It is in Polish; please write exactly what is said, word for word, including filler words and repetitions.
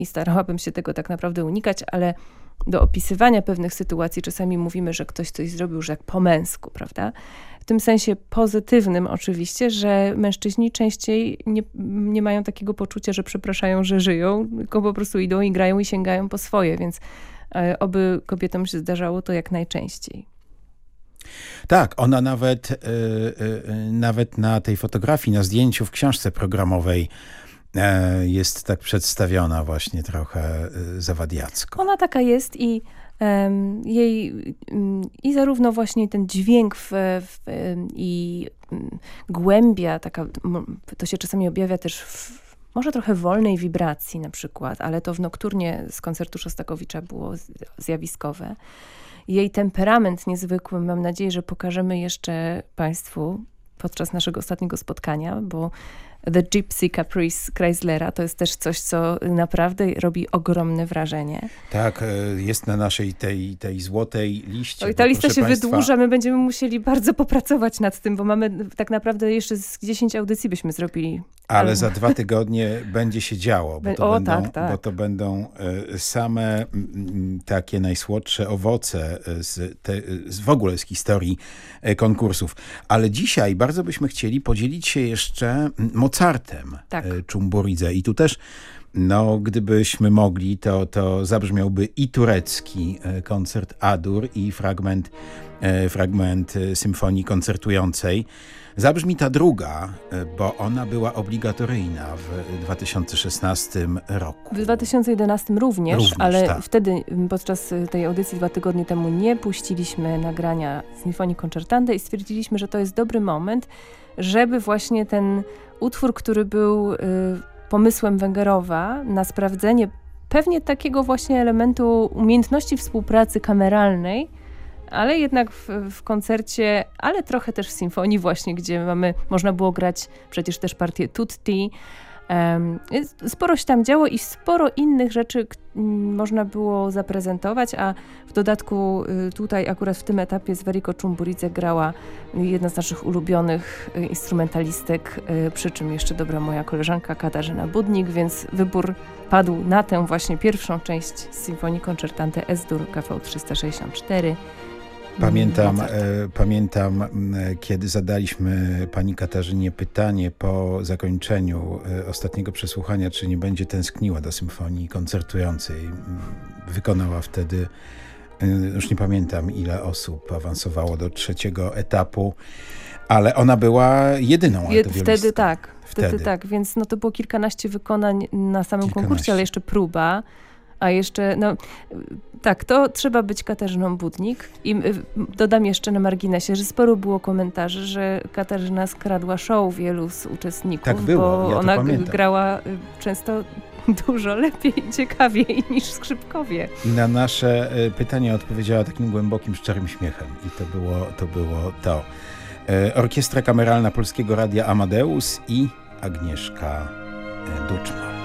i starałabym się tego tak naprawdę unikać, ale do opisywania pewnych sytuacji czasami mówimy, że ktoś coś zrobił już jak po męsku, prawda? W tym sensie pozytywnym oczywiście, że mężczyźni częściej nie, nie mają takiego poczucia, że przepraszają, że żyją, tylko po prostu idą i grają i sięgają po swoje, więc e, oby kobietom się zdarzało to jak najczęściej. Tak, ona nawet, y, y, nawet na tej fotografii, na zdjęciu w książce programowej y, jest tak przedstawiona właśnie trochę y, zawadiacko. Ona taka jest i um, jej um, i zarówno właśnie ten dźwięk w, w, i um, głębia, taka, to się czasami objawia też w może trochę wolnej wibracji na przykład, ale to w Nokturnie z koncertu Szostakowicza było zjawiskowe. Jej temperament niezwykły, mam nadzieję, że pokażemy jeszcze Państwu podczas naszego ostatniego spotkania, bo The Gypsy Caprice Chryslera to jest też coś, co naprawdę robi ogromne wrażenie. Tak, jest na naszej tej, tej złotej liście. I ta lista się Państwa... wydłuża, my będziemy musieli bardzo popracować nad tym, bo mamy tak naprawdę jeszcze z dziesięć audycji byśmy zrobili. Ale za dwa tygodnie będzie się działo, bo to, o, będą, tak, tak. bo to będą same takie najsłodsze owoce z, te, z w ogóle z historii konkursów. Ale dzisiaj bardzo byśmy chcieli podzielić się jeszcze Mozartem, tak. Czumburidze. I tu też, no, gdybyśmy mogli, to, to zabrzmiałby i turecki koncert A-dur, i fragment, fragment symfonii koncertującej. Zabrzmi ta druga, bo ona była obligatoryjna w dwa tysiące szesnastym roku. W dwa tysiące jedenastym również, również ale tak. Wtedy podczas tej audycji dwa tygodnie temu nie puściliśmy nagrania Sinfonii Concertante i stwierdziliśmy, że to jest dobry moment, żeby właśnie ten utwór, który był y, pomysłem Węgerowa na sprawdzenie pewnie takiego właśnie elementu umiejętności współpracy kameralnej, ale jednak w, w koncercie, ale trochę też w symfonii właśnie, gdzie mamy, można było grać przecież też partię tutti. Um, sporo się tam działo i sporo innych rzeczy m, można było zaprezentować, a w dodatku y, tutaj akurat w tym etapie z Weriko Czumburidze grała jedna z naszych ulubionych y, instrumentalistek, y, przy czym jeszcze dobra moja koleżanka Katarzyna Budnik, więc wybór padł na tę właśnie pierwszą część Symfonii Concertante S-dur K V trzysta sześćdziesiąt cztery. Pamiętam, e, pamiętam, kiedy zadaliśmy pani Katarzynie pytanie po zakończeniu e, ostatniego przesłuchania, czy nie będzie tęskniła do symfonii koncertującej. Wykonała wtedy, e, już nie pamiętam ile osób awansowało do trzeciego etapu, ale ona była jedyną altowiolinistką. Wtedy tak, wtedy, wtedy tak, więc no to było kilkanaście wykonań na samym konkursie, ale jeszcze próba. A jeszcze, no tak, to trzeba być Katarzyną Budnik. I dodam jeszcze na marginesie, że sporo było komentarzy, że Katarzyna skradła show wielu z uczestników, tak było, bo ja ona pamiętam. grała często dużo lepiej i ciekawiej niż skrzypkowie. I na nasze pytanie odpowiedziała takim głębokim, szczerym śmiechem. I to było to. Było to. Orkiestra Kameralna Polskiego Radia Amadeus i Agnieszka Duczma.